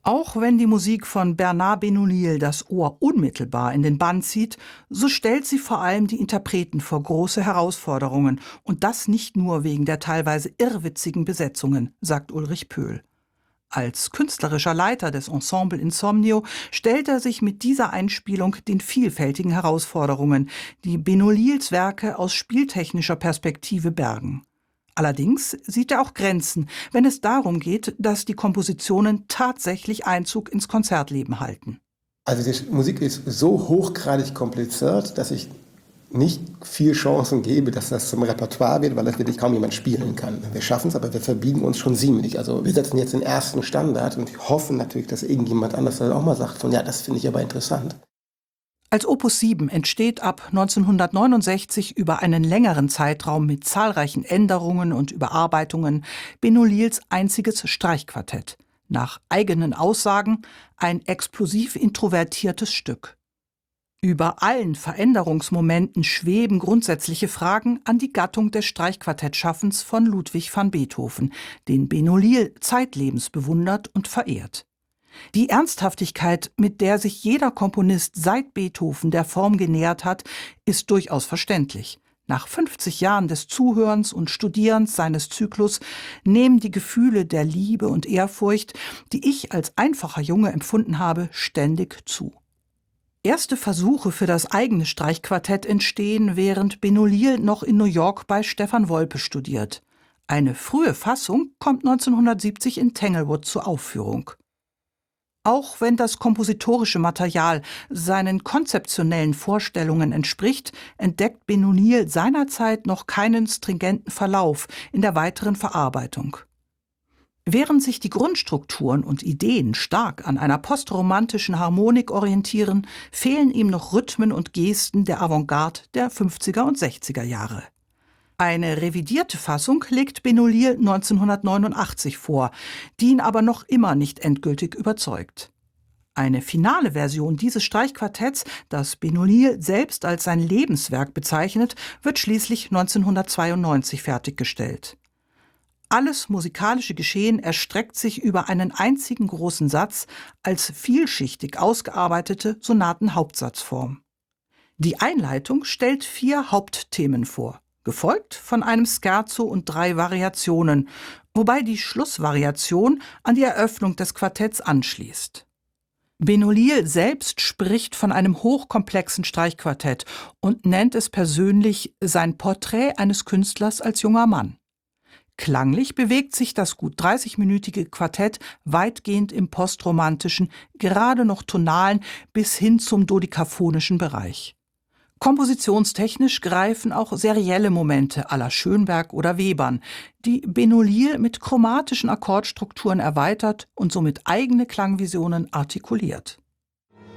Auch wenn die Musik von Bernard Benoliel das Ohr unmittelbar in den Bann zieht, so stellt sie vor allem die Interpreten vor große Herausforderungen. Und das nicht nur wegen der teilweise irrwitzigen Besetzungen, sagt Ulrich Pöhl. Als künstlerischer Leiter des Ensemble Insomnio stellt er sich mit dieser Einspielung den vielfältigen Herausforderungen, die Benoliels Werke aus spieltechnischer Perspektive bergen. Allerdings sieht er auch Grenzen, wenn es darum geht, dass die Kompositionen tatsächlich Einzug ins Konzertleben halten. Also die Musik ist so hochgradig kompliziert, dass ich nicht viel Chancen gebe, dass das zum Repertoire wird, weil das wirklich kaum jemand spielen kann. Wir schaffen es, aber wir verbiegen uns schon ziemlich. Also wir setzen jetzt den ersten Standard und hoffen natürlich, dass irgendjemand anders dann auch mal sagt, von ja, das finde ich aber interessant. Als Opus 7 entsteht ab 1969 über einen längeren Zeitraum mit zahlreichen Änderungen und Überarbeitungen Benoliels einziges Streichquartett. Nach eigenen Aussagen ein explosiv introvertiertes Stück. Über allen Veränderungsmomenten schweben grundsätzliche Fragen an die Gattung des Streichquartettschaffens von Ludwig van Beethoven, den Benoliel zeitlebens bewundert und verehrt. Die Ernsthaftigkeit, mit der sich jeder Komponist seit Beethoven der Form genähert hat, ist durchaus verständlich. Nach 50 Jahren des Zuhörens und Studierens seines Zyklus nehmen die Gefühle der Liebe und Ehrfurcht, die ich als einfacher Junge empfunden habe, ständig zu. Erste Versuche für das eigene Streichquartett entstehen, während Benoliel noch in New York bei Stefan Wolpe studiert. Eine frühe Fassung kommt 1970 in Tanglewood zur Aufführung. Auch wenn das kompositorische Material seinen konzeptionellen Vorstellungen entspricht, entdeckt Benoliel seinerzeit noch keinen stringenten Verlauf in der weiteren Verarbeitung. Während sich die Grundstrukturen und Ideen stark an einer postromantischen Harmonik orientieren, fehlen ihm noch Rhythmen und Gesten der Avantgarde der 50er und 60er Jahre. Eine revidierte Fassung legt Benoliel 1989 vor, die ihn aber noch immer nicht endgültig überzeugt. Eine finale Version dieses Streichquartetts, das Benoliel selbst als sein Lebenswerk bezeichnet, wird schließlich 1992 fertiggestellt. Alles musikalische Geschehen erstreckt sich über einen einzigen großen Satz als vielschichtig ausgearbeitete Sonatenhauptsatzform. Die Einleitung stellt 4 Hauptthemen vor, gefolgt von einem Scherzo und 3 Variationen, wobei die Schlussvariation an die Eröffnung des Quartetts anschließt. Benoliel selbst spricht von einem hochkomplexen Streichquartett und nennt es persönlich sein Porträt eines Künstlers als junger Mann. Klanglich bewegt sich das gut 30-minütige Quartett weitgehend im postromantischen, gerade noch tonalen bis hin zum dodekaphonischen Bereich. Kompositionstechnisch greifen auch serielle Momente à la Schönberg oder Webern, die Benoliel mit chromatischen Akkordstrukturen erweitert und somit eigene Klangvisionen artikuliert.